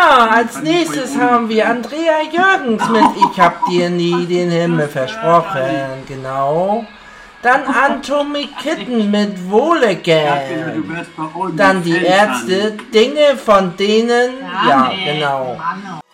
Ja, als nächstes haben wir Andrea Jürgens mit Ich hab dir nie den Himmel versprochen, genau. Dann Anthony Kitten mit Wohlegeld. Dann die Ärzte, Dinge von denen, ja, genau.